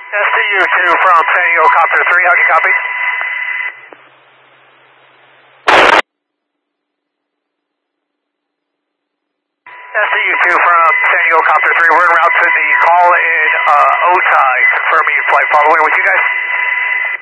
SCU-2 from San Diego Copter 3, how do you copy? SCU-2 from San Diego Copter 3, we're en route to the call in Otay, confirming flight following with you guys.